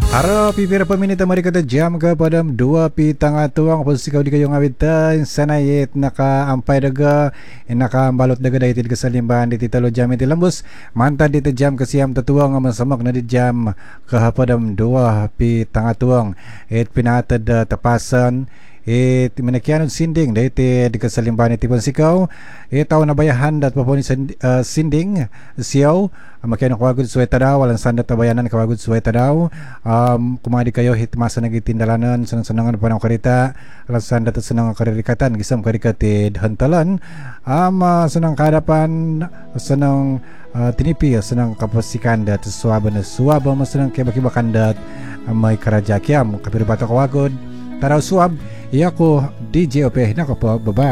Haro pipira paminita mari kata jam ke padam 2 pi tangah tuang posisi kau di kayong awitan sanayet naka ampai daga naka balot daga dai tid kesalimban di titalo jam iti lembus mantan di jam ke siam tetuang masamak na di jam ke padam 2 pi tangah tuang pinatad tapasan minakian sinding dai ti di kesalimban iti pon sikaw taw na bayahan dat paponi sinding siyaw makian kawagud suweta daw walang sandat na bayanan kawagud suweta daw kumadi kayo hitmasa nagitindalanan senang-senangan panang karita alang sandat at senang karirikatan gisam karikatid hantalan senang kadapan senang tinipi senang kapasikan dat suwaba na suwaba senang kibakibakan dat may karajakiam kapiribata kawagud taraw suwab iya ko DJ Opeh na ko po bye.